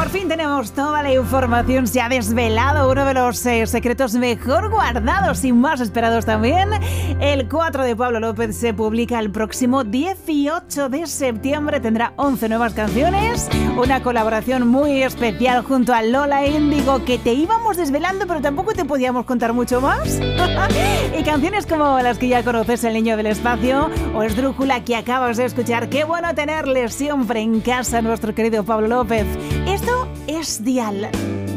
Por fin tenemos toda la información, se ha desvelado uno de los secretos mejor guardados y más esperados también. El 4 de Pablo López se publica el próximo 18 de septiembre, tendrá 11 nuevas canciones, una colaboración muy especial junto a Lola Índigo que te íbamos desvelando pero tampoco te podíamos contar mucho más. Y canciones como las que ya conoces, El Niño del Espacio o Esdrújula que acabas de escuchar. Qué bueno tenerle siempre en casa, nuestro querido Pablo López. Esto es Dial.